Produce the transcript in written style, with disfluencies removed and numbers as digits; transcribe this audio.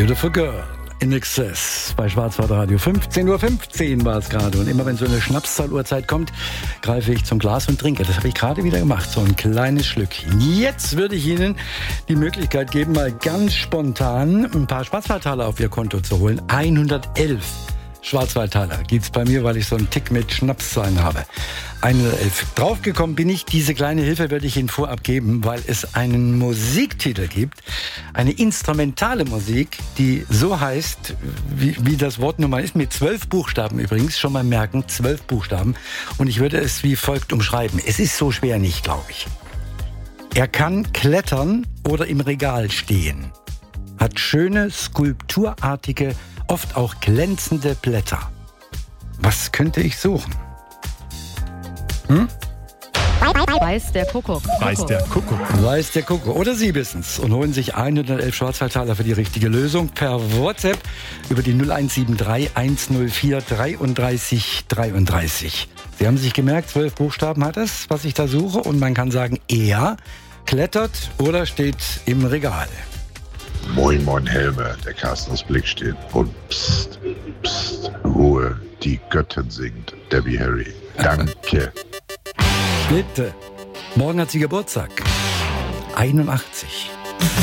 Beautiful Girl in Excess bei Schwarzwälder Radio. 15:15 Uhr war es gerade. Und immer wenn so eine Schnapszahluhrzeit kommt, greife ich zum Glas und trinke. Das habe ich gerade wieder gemacht, so ein kleines Schlückchen. Jetzt würde ich Ihnen die Möglichkeit geben, mal ganz spontan ein paar Schwarzwaldtaler auf Ihr Konto zu holen. 111 Schwarzwaldtaler gibt's bei mir, weil ich so einen Tick mit Schnapszahlen habe. 111. Draufgekommen bin ich, diese kleine Hilfe würde ich Ihnen vorab geben, weil es einen Musiktitel gibt, eine instrumentale Musik, die so heißt, wie das Wort nun mal ist, mit 12 Buchstaben übrigens, schon mal merken, 12 Buchstaben. Und ich würde es wie folgt umschreiben. Es ist so schwer nicht, glaube ich. Er kann klettern oder im Regal stehen, hat schöne, skulpturartige, oft auch glänzende Blätter. Was könnte ich suchen? Weiß der Kuckuck. Weiß der Kuckuck. Weiß der Kuckuck. Oder Sie wissen's und holen sich 111 Schwarzwaldtaler für die richtige Lösung per WhatsApp über die 0173 104 33 33. Sie haben sich gemerkt, 12 Buchstaben hat es, was ich da suche. Und man kann sagen, er klettert oder steht im Regal. Moin, moin, Helme, der Carsten aus Blick steht. Und psst, psst, Ruhe, die Göttin singt, Debbie Harry. Danke. Bitte. Morgen hat sie Geburtstag. 81.